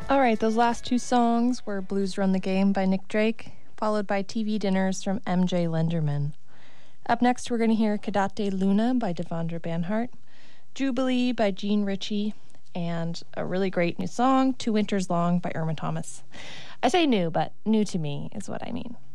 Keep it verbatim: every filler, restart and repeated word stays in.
All right, those last two songs were Blues Run the Game by Nick Drake, followed by T V Dinners from M J Lenderman. Up next, we're going to hear Cadate Luna by Devondra Banhart, Jubilee by Gene Ritchie, and a really great new song, Two Winters Long by Irma Thomas. I say new, but new to me is what I mean.